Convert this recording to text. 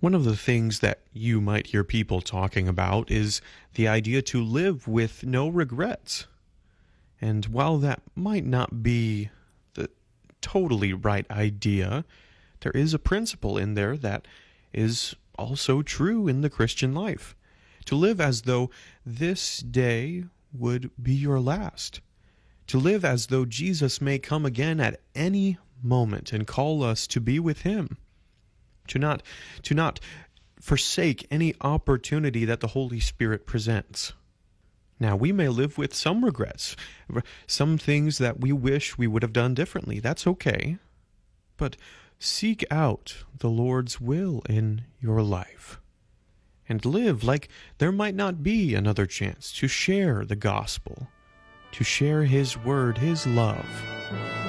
One of the things that you might hear people talking about is the idea to live with no regrets. And while that might not be the totally right idea, there is a principle in there that is also true in the Christian life. To live as though this day would be your last. To live as though Jesus may come again at any moment and call us to be with him. To not forsake any opportunity that the Holy Spirit presents. Now, we may live with some regrets, some things that we wish we would have done differently. That's okay. But seek out the Lord's will in your life. And live like there might not be another chance to share the gospel, to share his word, his love.